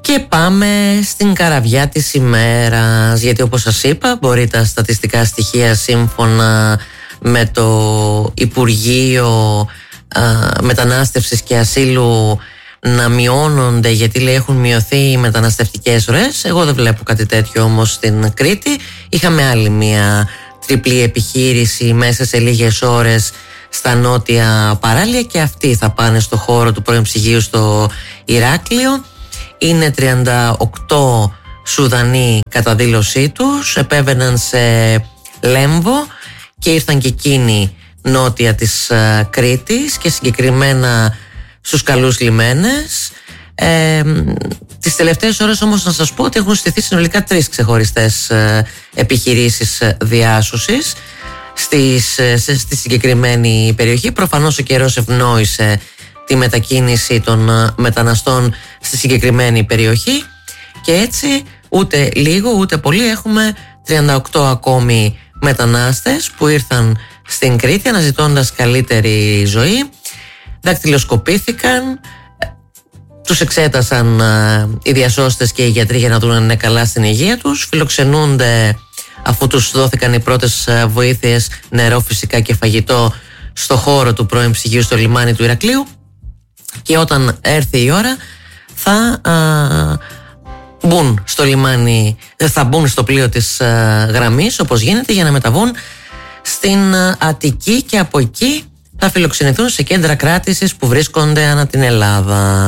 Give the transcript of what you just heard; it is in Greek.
Και πάμε στην καραβιά της ημέρας, γιατί όπως σας είπα μπορεί τα στατιστικά στοιχεία σύμφωνα με το Υπουργείο Μετανάστευσης και Ασύλου να μειώνονται, γιατί λέει έχουν μειωθεί οι μεταναστευτικές ροές. Εγώ δεν βλέπω κάτι τέτοιο όμως στην Κρήτη. Είχαμε άλλη μια τριπλή επιχείρηση μέσα σε λίγες ώρες στα νότια παράλια και αυτοί θα πάνε στο χώρο του πρώην ψυγείου στο Ηράκλειο. Είναι 38 Σουδανοί κατά δήλωσή τους, επέβαιναν σε Λέμβο και ήρθαν και εκείνοι νότια της Κρήτης και συγκεκριμένα στους καλούς λιμένες. Τις τελευταίες ώρες όμως να σας πω ότι έχουν στηθεί συνολικά 3 ξεχωριστές επιχειρήσεις διάσωσης στη συγκεκριμένη περιοχή. Προφανώς ο καιρός ευνόησε τη μετακίνηση των μεταναστών στη συγκεκριμένη περιοχή και έτσι ούτε λίγο ούτε πολύ έχουμε 38 ακόμη μετανάστες που ήρθαν στην Κρήτη αναζητώντας καλύτερη ζωή. Δακτυλοσκοπήθηκαν, τους εξέτασαν οι διασώστες και οι γιατροί για να δουν αν είναι καλά στην υγεία τους. Φιλοξενούνται αφού τους δόθηκαν οι πρώτες βοήθειες, νερό φυσικά και φαγητό, στο χώρο του πρώην ψυγείου στο λιμάνι του Ηρακλείου. Και όταν έρθει η ώρα θα μπουν στο λιμάνι, θα μπουν στο πλοίο της γραμμής όπως γίνεται για να μεταβούν στην Αττική και από εκεί θα φιλοξενηθούν σε κέντρα κράτησης που βρίσκονται ανά την Ελλάδα.